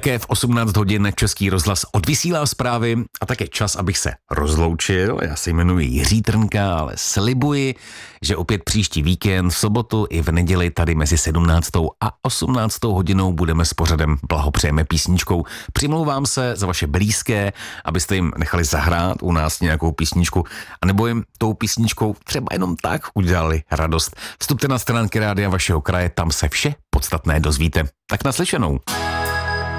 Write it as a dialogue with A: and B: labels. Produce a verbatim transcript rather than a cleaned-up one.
A: Také v osmnáct hodin Český rozhlas odvysílá zprávy a také čas, abych se rozloučil. Já se jmenuji Jiří Trnka, ale slibuji, že opět příští víkend, v sobotu i v neděli tady mezi sedmnáctou a osmnáctou hodinou budeme s pořadem Blahopřejeme písničkou. Přimlouvám se za vaše blízké, abyste jim nechali zahrát u nás nějakou písničku, anebo jim tou písničkou třeba jenom tak udělali radost. Vstupte na stránky rádia vašeho kraje, tam se vše podstatné dozvíte. Tak naslyšenou.